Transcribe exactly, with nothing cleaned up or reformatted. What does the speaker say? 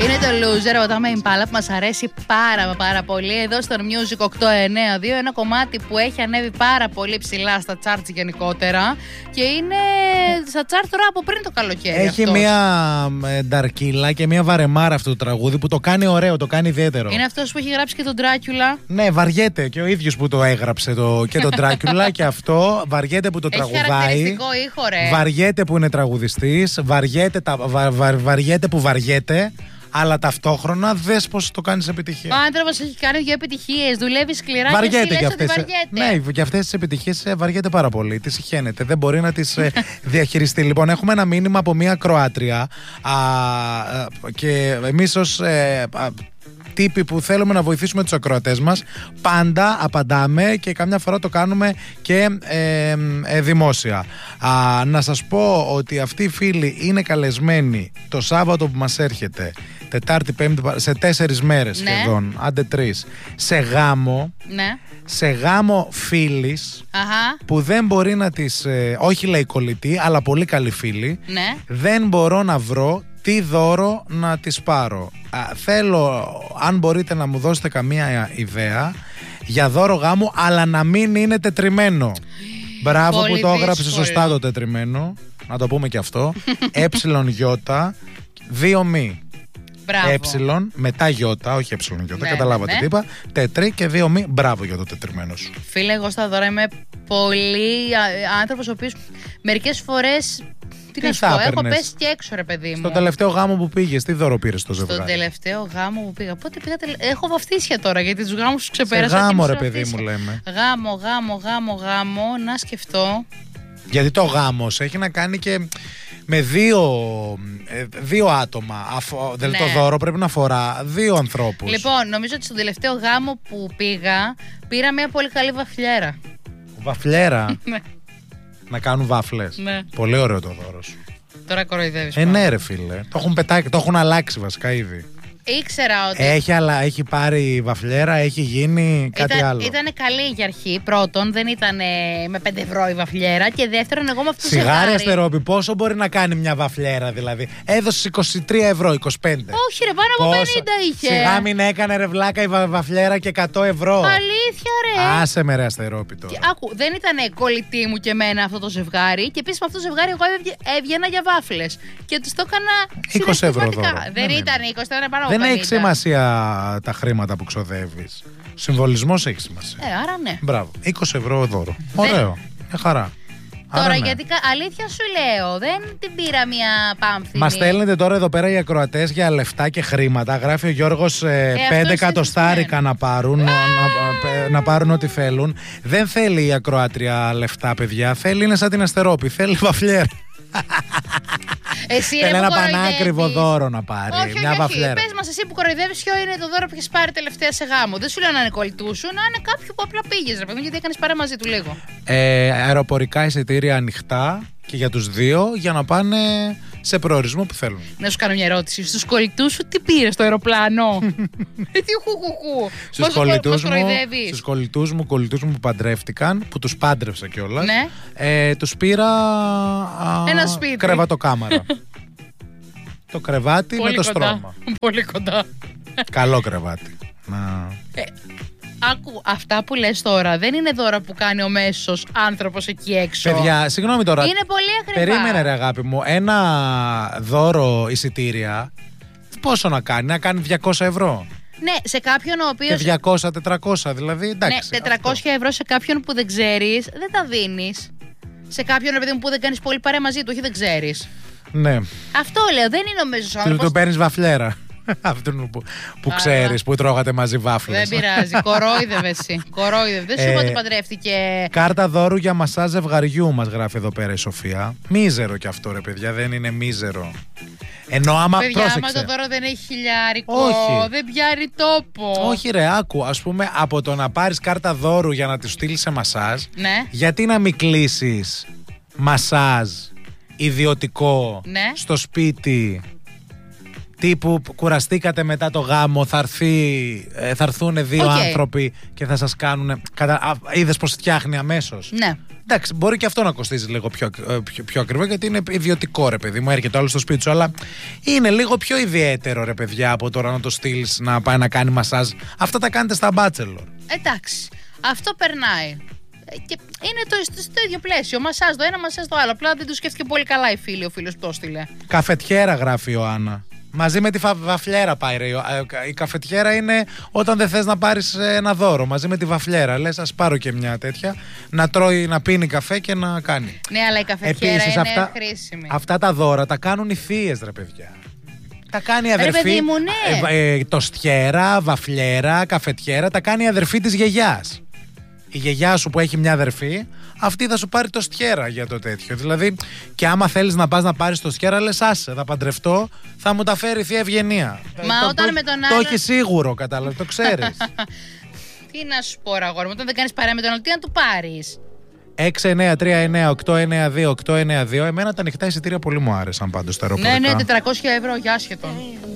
Είναι το Loser, ο Tame Impala, που μας αρέσει πάρα πάρα πολύ εδώ στο Music οκτώ εννιά δύο. Ένα κομμάτι που έχει ανέβει πάρα πολύ ψηλά στα charts γενικότερα και είναι στα charts τώρα από πριν το καλοκαίρι. Έχει αυτός. μία νταρκύλα και μία βαρεμάρα αυτό το τραγούδι που το κάνει ωραίο, το κάνει ιδιαίτερο. Είναι αυτός που έχει γράψει και τον Dracula. Ναι, βαριέται και ο ίδιος που το έγραψε το, και τον Dracula και αυτό. Βαριέται που το έχει τραγουδάει. Χαρακτηριστικό ήχο, ρε. Βαριέται που είναι τραγουδιστής. Βαριέται, τα, βα, βα, βαριέται που βαριέται. Αλλά ταυτόχρονα δες πως το κάνεις επιτυχία. Ο άνθρωπος έχει κάνει δύο επιτυχίες. Δουλεύει σκληρά βαριέται και εσύ λες ότι αυτές, βαριέται. ναι, και αυτές τις επιτυχίες βαριέται πάρα πολύ. Τις συχαίνεται. Δεν μπορεί να τις διαχειριστεί. Λοιπόν, έχουμε ένα μήνυμα από μία Κροάτρια. Α, και εμείς ως ε, α, τύποι που θέλουμε να βοηθήσουμε τους ακροατές μας, πάντα απαντάμε και καμιά φορά το κάνουμε και ε, ε, δημόσια. Α, να σας πω ότι αυτοί οι φίλοι είναι καλεσμένοι το Σάββατο που μας έρχεται, Τετάρτη, Πέμπτη, σε τέσσερις μέρες, ναι, σχεδόν, άντε τρεις, σε γάμο, ναι, σε γάμο φίλης, αχα, που δεν μπορεί να της, ε, όχι λέει κολλητή, αλλά πολύ καλή φίλη, ναι, δεν μπορώ να βρω τι δώρο να της πάρω. Α, θέλω, αν μπορείτε να μου δώσετε καμία ιδέα για δώρο γάμου, αλλά να μην είναι τετριμένο. Μπράβο πολύ που το έγραψε δύσκολο. σωστά το τετριμένο. Να το πούμε και αυτό. Εψιλον γιώτα, δύο μη. Μπράβο. Εψιλον, μετά γιώτα, όχι εψιλον γιώτα, Ναι, καταλάβατε ναι. τι είπα. Τετρί και δύο μη. Μπράβο για το τετριμένο σου. Φίλε, εγώ στα δώρα είμαι πολύ α, άνθρωπος ο οποίος μερικές φορές. Τι, Τι να σου θα πω, έχω έπαιρνες? πέσει και έξω, ρε παιδί μου. Στο τελευταίο γάμο που πήγες, τι δώρο πήρες στο ζευγάρι? Στον τελευταίο γάμο που πήγα. Πότε πήγα, τελε... έχω βαφτίσια τώρα γιατί τους γάμους τους Σε ξεπέρασα. γάμο, και ρε μισό παιδί μου, βαφτίσια. λέμε. Γάμο, γάμο, γάμο, γάμο. Να σκεφτώ. Γιατί το γάμος έχει να κάνει και με δύο, ε, δύο άτομα. Αφο, δηλαδή Ναι. το δώρο πρέπει να αφορά δύο ανθρώπους. Λοιπόν, νομίζω ότι στον τελευταίο γάμο που πήγα πήρα μια πολύ καλή βαφλιέρα. Βαφλιέρα. Ναι. Να κάνουν βάφλες. Ναι. Πολύ ωραίο το δώρο σου. Τώρα κοροϊδεύεις. Ε, πάρα. ναι, ρε φίλε. Το έχουν πετάξει, το έχουν αλλάξει βασικά ήδη. Ήξερα ότι. Έχει, αλλά, έχει πάρει βαφλιέρα, έχει γίνει κάτι ήταν, άλλο. Ήταν καλή για αρχή. Πρώτον, δεν ήταν με πέντε ευρώ η βαφλιέρα. Και δεύτερον, εγώ με αυτό το Σιγάρι, ζευγάρι. Αστερόπη, πόσο μπορεί να κάνει μια βαφλιέρα δηλαδή? Έδωσε είκοσι τρία ευρώ, είκοσι πέντε. Όχι, ρε, πάνω από Πόσο? πενήντα είχε. Σιγά μην έκανε ρε βλάκα η βα- βαφλιέρα και εκατό ευρώ. Αλήθεια, ρε. Άσε με ρε Αστερόπη τώρα. Και, άκου, δεν ήταν κολλητή μου και εμένα αυτό το ζευγάρι. Και επίση με αυτό το ζευγάρι εγώ έβγαι- έβγαινα για βάφλες. Και του το έκανα είκοσι ευρώ συναισθηματικά. δώρο. Δεν Ναι, ναι. ήταν είκοσι, ήταν πάνω από Δεν πενήντα. έχει σημασία τα χρήματα που ξοδεύεις. Ο συμβολισμός έχει σημασία. Ε, άρα ναι. Μπράβο. είκοσι ευρώ δώρο. Ωραίο. Μια χαρά. Τώρα, Άρα, ναι. γιατί κα- αλήθεια σου λέω, δεν την πήρα μια πάμφθινη. Μας στέλνετε τώρα εδώ πέρα οι ακροατές για λεφτά και χρήματα. Γράφει ο Γιώργος ε, αυτό πέντε είσαι εκατοστάρικα να πάρουν, να, να, να πάρουν ό,τι θέλουν. Δεν θέλει η ακροάτρια λεφτά, παιδιά. Θέλει, είναι σαν την Αστερόπη. Θέλει βαφλιέρα. Εσύ, ρε, Θέλει που ένα κοροϊδεύεις. πανάκριβο δώρο να πάρει. Όχι, μια όχι, όχι. βαφλιέρα. Πες μας εσύ που κοροϊδεύεις ποιο είναι το δώρο που έχεις πάρει τελευταία σε γάμο. Δεν σου λέω να είναι κολλητού σου, να είναι κάποιο που απλά πήγες, ρε παιδί μου, γιατί έκανες παρέα μαζί του λίγο. Ε, αεροπορικά εισιτήρια ανοιχτά και για τους δύο για να πάνε σε προορισμό που θέλουν. Να σου κάνω μια ερώτηση. Στους κολλητούς σου τι πήρες στο αεροπλάνο? Ε, τι χουχουχού. Στους κολλητούς μου, κοροϊδεύεις. στους κολλητούς μου, κολλητούς μου που παντρεύτηκαν, που τους πάντρευσα κιόλας, Ναι. ε, τους πήρα α, Ένα σπίτι. κρεβατοκάμαρα. Το κρεβάτι Πολύ με το κοντά. στρώμα. Πολύ κοντά. Καλό κρεβάτι. Να... Ε, άκου, αυτά που λες τώρα δεν είναι δώρα που κάνει ο μέσος άνθρωπος εκεί έξω. Παιδιά, συγγνώμη τώρα. Είναι πολύ ακριβά. Περίμενε ρε αγάπη μου. Ένα δώρο εισιτήρια πόσο να κάνει? Να κάνει διακόσια ευρώ. Ναι, σε κάποιον ο Και οποίος. διακόσια τετρακόσια δηλαδή. Εντάξει, Ναι, τετρακόσια ευρώ σε κάποιον που δεν ξέρεις, δεν τα δίνεις. Σε κάποιον ρε παιδί μου που δεν κάνεις πολύ παρέα μαζί του, όχι δεν ξέρεις. Αυτό. Ναι. Αυτό λέω, δεν είναι ο μέσος Του άνθρωπος. το παίρνει βαφλιέρα. Αυτόν που, που Άρα. ξέρεις, που τρώγατε μαζί βάφλες. Δεν πειράζει, κορόιδευε εσύ. Κορόιδευε. Δεν σου είπα Ε, ότι παντρεύτηκε. Κάρτα δώρου για μασάζ ζευγαριού μας γράφει εδώ πέρα η Σοφία. Μίζερο κι αυτό ρε παιδιά, δεν είναι μίζερο. Ενώ άμα Παιδιά, άμα πρόσεξε. το δώρο δεν έχει χιλιάρικο, Όχι. δεν πιάνει τόπο. Όχι ρε, άκου, ας πούμε από το να πάρεις κάρτα δώρου για να τη στείλεις σε μασάζ, Ναι. γιατί να μην κλείσεις μασάζ ιδιωτικό Ναι. στο σπίτι Τύπου κουραστήκατε μετά το γάμο, θα, έρθει, θα έρθουν δύο okay. άνθρωποι και θα σας κάνουν. Κατα... Είδες πως φτιάχνει αμέσως. Ναι. Εντάξει, μπορεί και αυτό να κοστίζει λίγο πιο, πιο, πιο ακριβό, γιατί είναι ιδιωτικό, ρε παιδί μου, έρχεται όλο στο σπίτι σου. Αλλά είναι λίγο πιο ιδιαίτερο, ρε παιδιά, από τώρα να το στείλει να πάει να κάνει μασάζ. Αυτά τα κάνετε στα Bachelor. Εντάξει. Αυτό περνάει. Και είναι το, στο, στο ίδιο πλαίσιο. Μασάζ το ένα, μασάζ το άλλο. Απλά δεν του σκέφτηκε πολύ καλά η φίλη, ο φίλος που το στείλε. Καφετιέρα, γράφει η Ιωάννα. Μαζί με τη φα... βαφλιέρα πάει, ρε. Η καφετιέρα είναι όταν δεν θες να πάρεις ένα δώρο. Μαζί με τη βαφλιέρα. Λες, ας πάρω και μια τέτοια. Να τρώει, να πίνει καφέ και να κάνει. Ναι, αλλά η καφετιέρα Επίσης, είναι αυτά, χρήσιμη. Αυτά τα δώρα τα κάνουν οι θείες, ρε παιδιά. Τα κάνει η αδερφή. Ρε παιδί μου, ναι. ε, ε, τοστιέρα, βαφλιέρα, καφετιέρα. Τα κάνει η αδερφή της γιαγιάς. Η γιαγιά σου που έχει μια αδερφή, αυτή θα σου πάρει το στιέρα για το τέτοιο. Δηλαδή, και άμα θέλεις να πας να πάρεις το στιέρα, λες άσε, θα παντρευτώ, θα μου τα φέρει η θεία Ευγενία. Μα το, όταν το, με τον το άλλο. έχει σίγουρο, κατάλαβε, το ξέρεις. Τι να σου πω, αγόρι μου, όταν δεν κάνεις παρέα με τον άλλο, τι να του πάρεις. έξι εννιά τρία εννιά οκτώ εννιά δύο οκτώ εννιά δύο. Εμένα τα ανοιχτά εισιτήρια πολύ μου άρεσαν πάντως στα αεροπορικά. Ναι, ναι, τετρακόσια ευρώ για άσχετον.